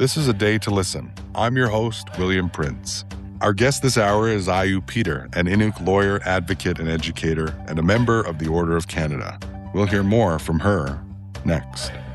This is A Day to Listen. I'm your host, William Prince. Our guest this hour is Ayu Peter, an Inuk lawyer, advocate, and educator, and a member of the Order of Canada. We'll hear more from her next.